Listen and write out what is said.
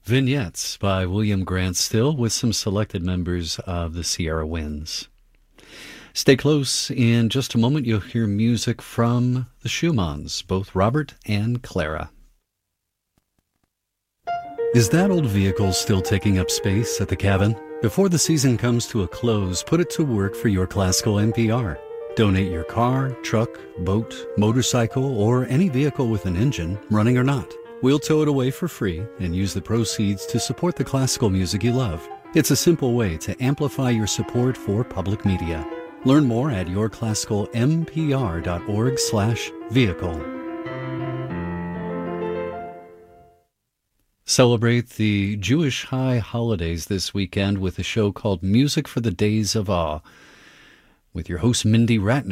Vignettes by William Grant Still with some selected members of the Sierra Winds. Stay close. In just a moment, you'll hear music from the Schumanns, both Robert and Clara. Is that old vehicle still taking up space at the cabin? Before the season comes to a close, put it to work for your classical NPR. Donate your car, truck, boat, motorcycle, or any vehicle with an engine, running or not. We'll tow it away for free and use the proceeds to support the classical music you love. It's a simple way to amplify your support for public media. Learn more at yourclassicalmpr.org/vehicle. Celebrate the Jewish high holidays this weekend with a show called Music for the Days of Awe with your host Mindy Ratner.